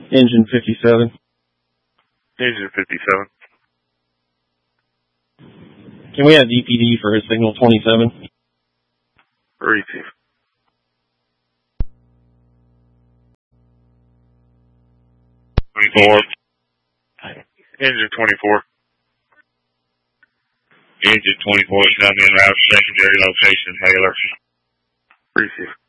Engine 57. Engine 57. Can we have DPD for a signal 27? Receive. Engine 24. Engine 24 is now being routed to secondary location, Hailer. Receive.